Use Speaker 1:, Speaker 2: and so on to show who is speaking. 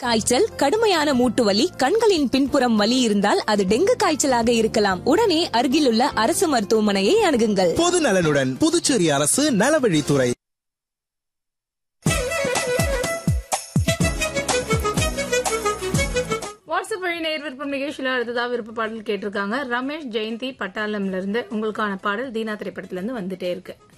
Speaker 1: காய்ச்சல், கடுமையான மூட்டு வலி, கண்களின் பின்புறம் வலி இருந்தால் அது டெங்கு காய்ச்சலாக இருக்கலாம். உடனே அருகிலுள்ள அரசு மருத்துவமனையை அணுகுங்கள்.
Speaker 2: பொது நலனுடன் புதுச்சேரி அரசு நலவழித்துறை.
Speaker 3: வாட்ஸ்அப் வழி நேர் விருப்பம் நிகழ்ச்சியில அடுத்ததா விருப்ப பாடல் கேட்டிருக்காங்க. ரமேஷ் ஜெயந்தி பட்டாளம்ல இருந்து உங்களுக்கான பாடல் தீனா திரைப்படத்துல இருந்து வந்துட்டே இருக்கு.